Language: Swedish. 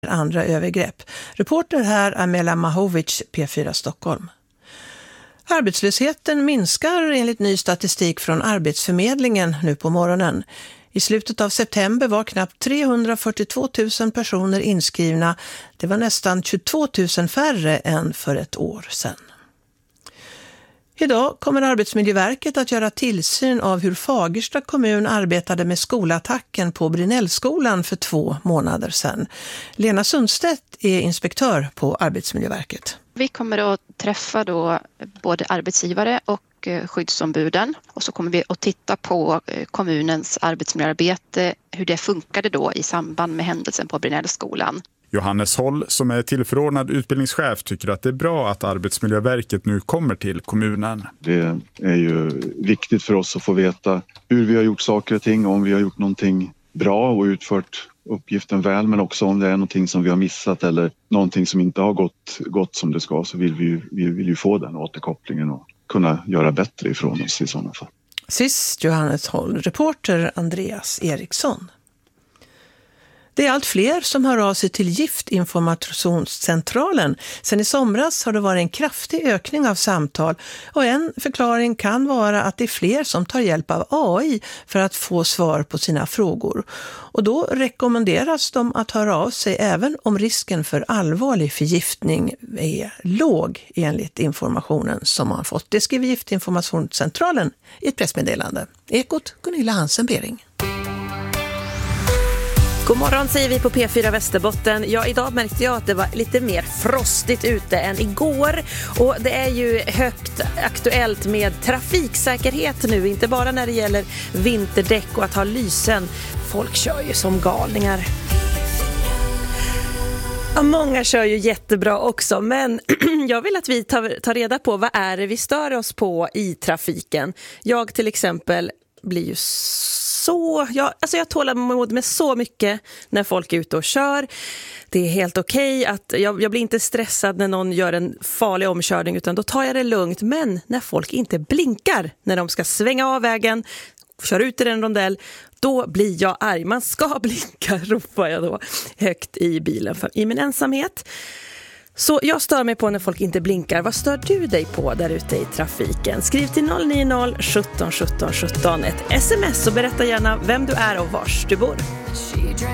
andra övergrepp. Reporter här Amela Mahovic, P4 Stockholm. Arbetslösheten minskar enligt ny statistik från Arbetsförmedlingen nu på morgonen. I slutet av september var knappt 342 000 personer inskrivna. Det var nästan 22 000 färre än för ett år sedan. Idag kommer Arbetsmiljöverket att göra tillsyn av hur Fagersta kommun arbetade med skolattacken på Brinellskolan för 2 månader sedan. Lena Sundstedt är inspektör på Arbetsmiljöverket. Vi kommer att träffa då både arbetsgivare och skyddsombuden och så kommer vi att titta på kommunens arbetsmiljöarbete, hur det funkade då i samband med händelsen på Brinellskolan. Johannes Håll, som är tillförordnad utbildningschef, tycker att det är bra att Arbetsmiljöverket nu kommer till kommunen. Det är ju viktigt för oss att få veta hur vi har gjort saker och ting, om vi har gjort någonting bra och utfört uppgiften väl, men också om det är någonting som vi har missat eller någonting som inte har gått som det ska, så vill vi ju få den återkopplingen och kunna göra bättre ifrån oss i sådana fall. Sist Johannes Håll, reporter Andreas Eriksson. Det är allt fler som hör av sig till Giftinformationscentralen. Sen i somras har det varit en kraftig ökning av samtal och en förklaring kan vara att det är fler som tar hjälp av AI för att få svar på sina frågor. Och då rekommenderas de att höra av sig även om risken för allvarlig förgiftning är låg enligt informationen som man har fått. Det skriver Giftinformationscentralen i ett pressmeddelande. Ekot Gunilla Hansen-Bering. God morgon säger vi på P4 Västerbotten. Ja, idag märkte jag att det var lite mer frostigt ute än igår. Och det är ju högt aktuellt med trafiksäkerhet nu. Inte bara när det gäller vinterdäck och att ha lysen. Folk kör ju som galningar. Ja, många kör ju jättebra också, men jag vill att vi tar reda på vad är det vi stör oss på i trafiken. Jag till exempel blir ju jag tålamod med så mycket när folk är ute och kör. Det är helt okej att jag blir inte stressad när någon gör en farlig omkörning, utan då tar jag det lugnt. Men när folk inte blinkar när de ska svänga av vägen, kör ut i en rondell, då blir jag arg. Man ska blinka, ropar jag då högt i bilen i min ensamhet. Så jag stör mig på när folk inte blinkar. Vad stör du dig på där ute i trafiken? Skriv till 090 17 17 17 ett sms och berätta gärna vem du är och vars du bor.